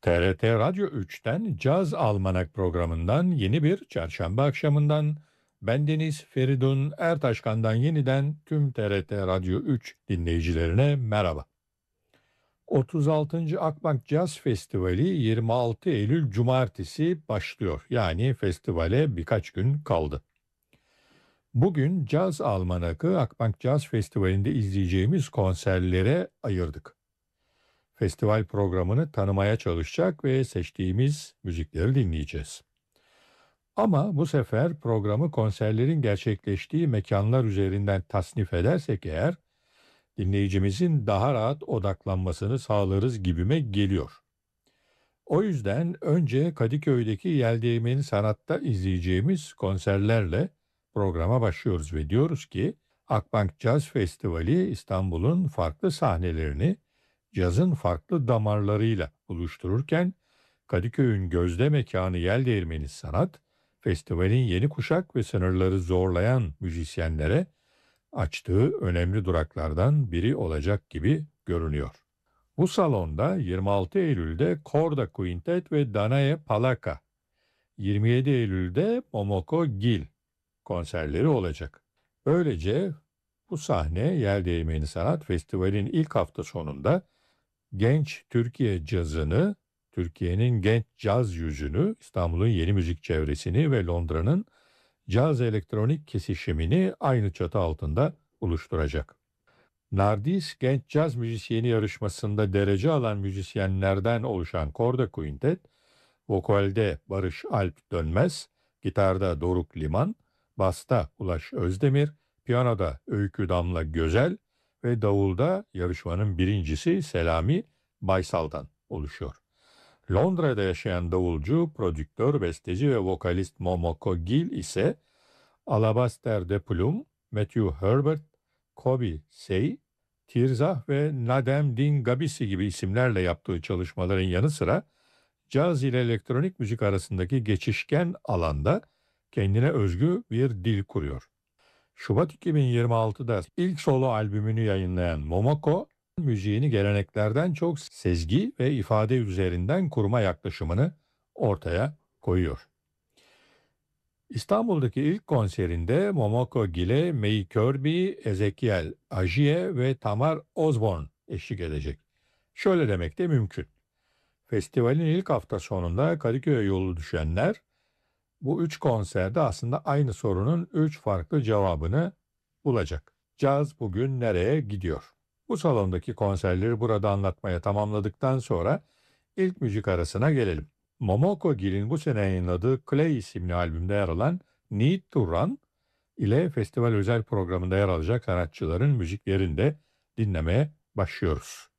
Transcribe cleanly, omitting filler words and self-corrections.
TRT Radyo 3'ten Caz Almanak programından yeni bir çarşamba akşamından bendeniz Feridun Ertaşkan'dan yeniden tüm TRT Radyo 3 dinleyicilerine merhaba. 36. Akbank Caz Festivali 26 Eylül Cumartesi başlıyor. Yani festivale birkaç gün kaldı. Bugün Caz Almanak'ı Akbank Caz Festivali'nde izleyeceğimiz konserlere ayırdık. Festival programını tanımaya çalışacak ve seçtiğimiz müzikleri dinleyeceğiz. Ama bu sefer programı konserlerin gerçekleştiği mekanlar üzerinden tasnif edersek eğer, dinleyicimizin daha rahat odaklanmasını sağlarız gibime geliyor. O yüzden önce Kadıköy'deki Yeldeğmeni Sanat'ta izleyeceğimiz konserlerle programa başlıyoruz ve diyoruz ki Akbank Caz Festivali İstanbul'un farklı sahnelerini cazın farklı damarlarıyla buluştururken Kadıköy'ün gözde mekanı Yeldeğmeni Sanat, festivalin yeni kuşak ve sınırları zorlayan müzisyenlere açtığı önemli duraklardan biri olacak gibi görünüyor. Bu salonda 26 Eylül'de Korda Quintet ve Danae Palaka, 27 Eylül'de Momoko Gil konserleri olacak. Böylece bu sahne Yeldeğmeni Sanat Festivali'nin ilk hafta sonunda genç Türkiye cazını, Türkiye'nin genç caz yüzünü, İstanbul'un yeni müzik çevresini ve Londra'nın caz elektronik kesişimini aynı çatı altında buluşturacak. Nardis Genç Caz Müzisyeni yarışmasında derece alan müzisyenlerden oluşan Korda Quintet, vokalde Barış Alp Dönmez, gitarda Doruk Liman, basta Ulaş Özdemir, piyanoda Öykü Damla Gözel ve davulda yarışmanın birincisi Selami Baysal'dan oluşuyor. Londra'da yaşayan davulcu, prodüktör, besteci ve vokalist Momoko Gil ise Alabaster de Plum, Matthew Herbert, Kobe Say, Tirzah ve Nadem Din Gabisi gibi isimlerle yaptığı çalışmaların yanı sıra caz ile elektronik müzik arasındaki geçişken alanda kendine özgü bir dil kuruyor. Şubat 2026'da ilk solo albümünü yayınlayan Momoko, müziğini geleneklerden çok sezgi ve ifade üzerinden kurma yaklaşımını ortaya koyuyor. İstanbul'daki ilk konserinde Momoko Gil'e May Kirby, Ezekiel Ajiye ve Tamar Osborne eşlik edecek. Şöyle demek de mümkün. Festivalin ilk hafta sonunda Kadıköy'e yolu düşenler bu üç konserde aslında aynı sorunun üç farklı cevabını bulacak. Caz bugün nereye gidiyor? Bu salondaki konserleri burada anlatmaya tamamladıktan sonra ilk müzik arasına gelelim. Momoko Gil'in bu sene yayınladığı Clay isimli albümde yer alan Need to Run ile festival özel programında yer alacak sanatçıların müziklerini de dinlemeye başlıyoruz.